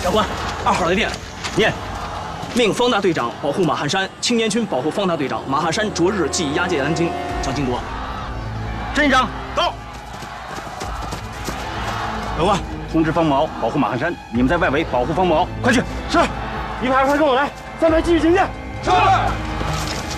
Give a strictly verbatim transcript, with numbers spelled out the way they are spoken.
长官，二号来电， 念。 命方大队长保护马汉山，青年军保护方大队长。马汉山昨日即押解南京，蒋经国。 镇长到。 长官，通知方毛保护马汉山，你们在外围保护方毛，快去。 是。一排快跟我来，三排继续行进。是。